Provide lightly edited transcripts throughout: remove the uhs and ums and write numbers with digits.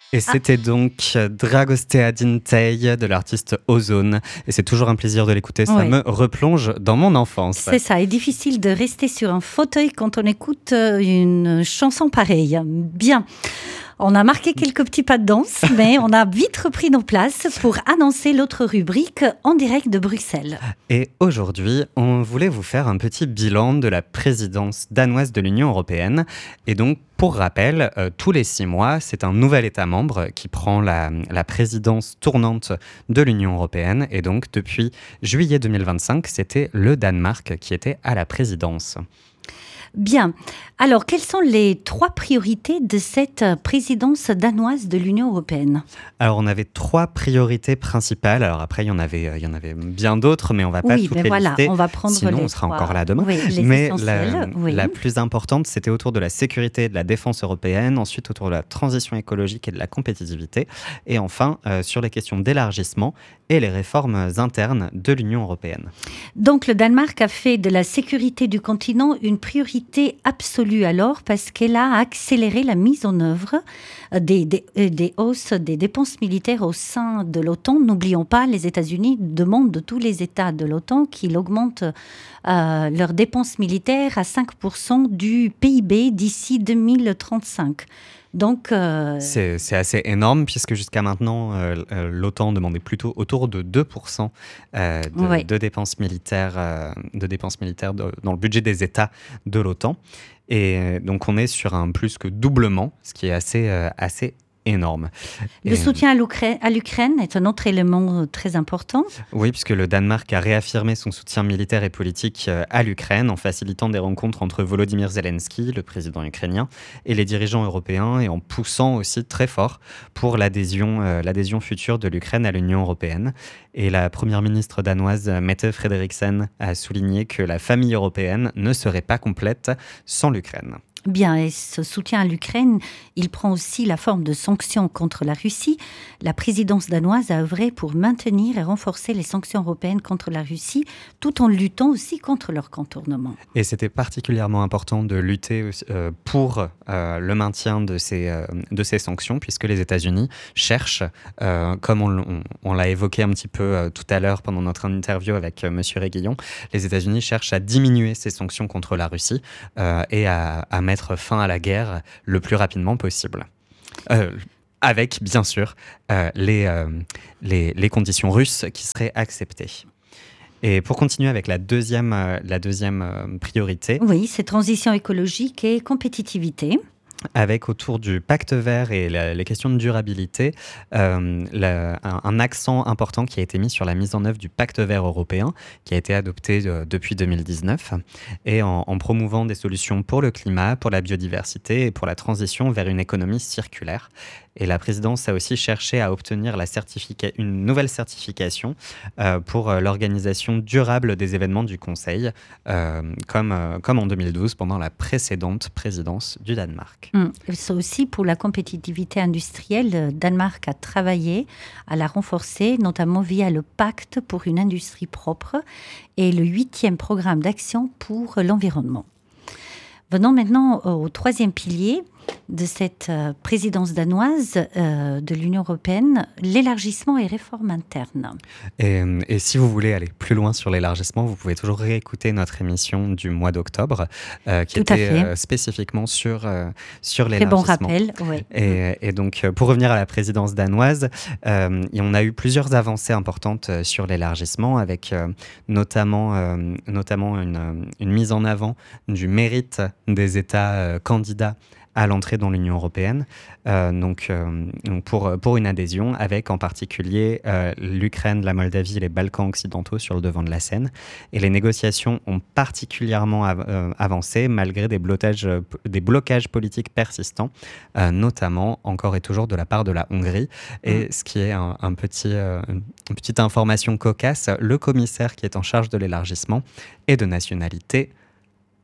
Et c'était donc Dragostea Dintei de l'artiste Ozone. Et c'est toujours un plaisir de l'écouter, ça Oui. me replonge dans mon enfance. C'est ça, il est difficile de rester sur un fauteuil quand on écoute une chanson pareille. Bien, on a marqué quelques petits pas de danse, mais on a vite repris nos places pour annoncer l'autre rubrique en direct de Bruxelles. Et aujourd'hui, on voulait vous faire un petit bilan de la présidence danoise de l'Union européenne. Et donc, pour rappel, tous les 6 mois, c'est un nouvel État membre qui prend la présidence tournante de l'Union européenne. Et donc, depuis juillet 2025, c'était le Danemark qui était à la présidence. Bien, alors quelles sont les 3 priorités de cette présidence danoise de l'Union européenne ? Alors, on avait 3 priorités principales. Alors après, il y en avait bien d'autres, mais on ne va pas toutes les lister. On va prendre sinon, les on sera 3. encore là demain. Oui, les mais essentiels, la plus importante, c'était autour de la sécurité et de la défense européenne, ensuite autour de la transition écologique et de la compétitivité, et enfin sur les questions d'élargissement et les réformes internes de l'Union européenne. Donc le Danemark a fait de la sécurité du continent une priorité absolue alors parce qu'elle a accéléré la mise en œuvre des hausses des dépenses militaires au sein de l'OTAN. N'oublions pas, les États-Unis demandent de tous les États de l'OTAN qu'ils augmentent leurs dépenses militaires à 5% du PIB d'ici 2035. Donc, c'est assez énorme puisque jusqu'à maintenant, l'OTAN demandait plutôt autour de 2% de dépenses militaires, dans le budget des États de l'OTAN. Et donc on est sur un plus que doublement, ce qui est assez énorme. Le soutien à l'Ukraine est un autre élément très important. Oui, puisque le Danemark a réaffirmé son soutien militaire et politique à l'Ukraine en facilitant des rencontres entre Volodymyr Zelensky, le président ukrainien, et les dirigeants européens et en poussant aussi très fort pour l'adhésion future de l'Ukraine à l'Union européenne. Et la première ministre danoise, Mette Frederiksen, a souligné que la famille européenne ne serait pas complète sans l'Ukraine. Bien, et ce soutien à l'Ukraine, il prend aussi la forme de sanctions contre la Russie. La présidence danoise a œuvré pour maintenir et renforcer les sanctions européennes contre la Russie, tout en luttant aussi contre leur contournement. Et c'était particulièrement important de lutter pour le maintien de ces sanctions, puisque les États-Unis cherchent, comme on l'a évoqué un petit peu tout à l'heure pendant notre interview avec M. Réguillon, les États-Unis cherchent à diminuer ces sanctions contre la Russie et à mettre fin à la guerre le plus rapidement possible. Avec, bien sûr, les conditions russes qui seraient acceptées. Et pour continuer avec la deuxième priorité... Oui, c'est transition écologique et compétitivité. Avec autour du pacte vert et les questions de durabilité, un accent important qui a été mis sur la mise en œuvre du pacte vert européen, qui a été adopté depuis 2019, et en promouvant des solutions pour le climat, pour la biodiversité et pour la transition vers une économie circulaire. Et la présidence a aussi cherché à obtenir une nouvelle certification pour l'organisation durable des événements du Conseil, comme en 2012, pendant la précédente présidence du Danemark. C'est aussi pour la compétitivité industrielle. Le Danemark a travaillé à la renforcer, notamment via le pacte pour une industrie propre et le 8e programme d'action pour l'environnement. Venons maintenant au 3e pilier de cette présidence danoise de l'Union européenne, l'élargissement et réformes internes. Et si vous voulez aller plus loin sur l'élargissement, vous pouvez toujours réécouter notre émission du mois d'octobre qui était spécifiquement sur l'élargissement. Très bon rappel, oui. Et donc, pour revenir à la présidence danoise, on a eu plusieurs avancées importantes sur l'élargissement, avec notamment une mise en avant du mérite des États candidats à l'entrée dans l'Union européenne, donc pour une adhésion, avec en particulier l'Ukraine, la Moldavie et les Balkans occidentaux sur le devant de la scène. Et les négociations ont particulièrement avancé malgré des blocages politiques persistants, notamment encore et toujours de la part de la Hongrie. Et ce qui est une petite information cocasse, le commissaire qui est en charge de l'élargissement est de nationalité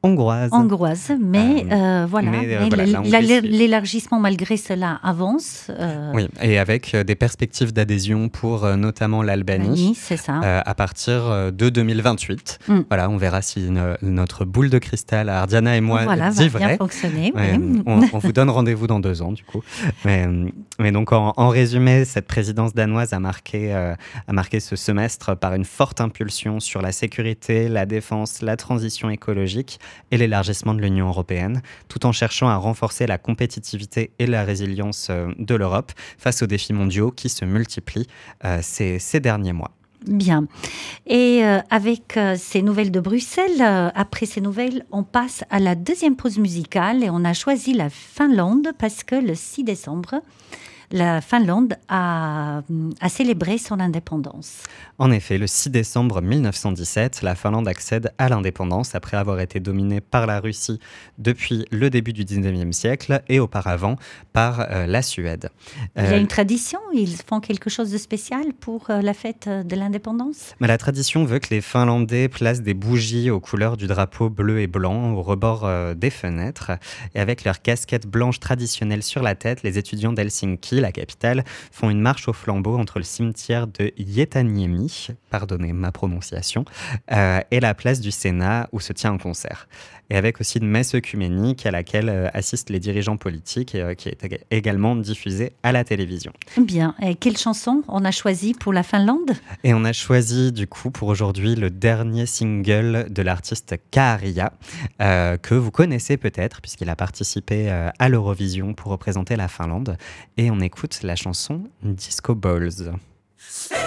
hongroise, mais voilà. Mais voilà, la Hongrie, l'élargissement, malgré cela, avance. Oui, et avec des perspectives d'adhésion pour notamment l'Albanie c'est ça. à partir de 2028. Voilà, on verra si notre boule de cristal, Ardiana et moi, dit va vrai. Bien fonctionner. On vous donne rendez-vous dans 2 ans, du coup. Mais donc, en résumé, cette présidence danoise a marqué ce semestre par une forte impulsion sur la sécurité, la défense, la transition écologique et l'élargissement de l'Union européenne, tout en cherchant à renforcer la compétitivité et la résilience de l'Europe face aux défis mondiaux qui se multiplient ces derniers mois. Bien. Et avec ces nouvelles de Bruxelles, après ces nouvelles, on passe à la deuxième pause musicale et on a choisi la Finlande parce que le 6 décembre, la Finlande a célébré son indépendance. En effet, le 6 décembre 1917, la Finlande accède à l'indépendance après avoir été dominée par la Russie depuis le début du 19e siècle et auparavant par la Suède. Il y a une tradition, ils font quelque chose de spécial pour la fête de l'indépendance ? Mais la tradition veut que les Finlandais placent des bougies aux couleurs du drapeau bleu et blanc au rebord des fenêtres. Et avec leurs casquettes blanches traditionnelles sur la tête, les étudiants d'Helsinki, la capitale, font une marche au flambeau entre le cimetière de Hietaniemi, pardonnez ma prononciation, et la place du Sénat où se tient un concert. Et avec aussi une messe œcuménique à laquelle assistent les dirigeants politiques et qui est également diffusée à la télévision. Bien. Et quelle chanson on a choisi pour la Finlande ? Et on a choisi du coup pour aujourd'hui le dernier single de l'artiste Käärijä, que vous connaissez peut-être puisqu'il a participé à l'Eurovision pour représenter la Finlande. Et on écoute la chanson Disco Balls.